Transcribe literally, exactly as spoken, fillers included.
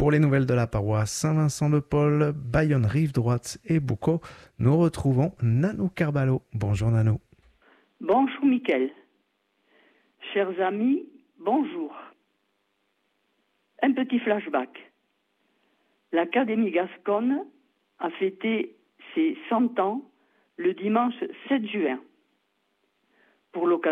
Pour les nouvelles de la paroisse Saint-Vincent-de-Paul, Bayonne Rive Droite et Boucau, nous retrouvons Nanou Carballo. Bonjour Nanou. Bonjour Mickaël. Chers amis, bonjour. Un petit flashback. L'Académie Gasconne a fêté ses cent ans le dimanche sept juin. Pour l'occasion,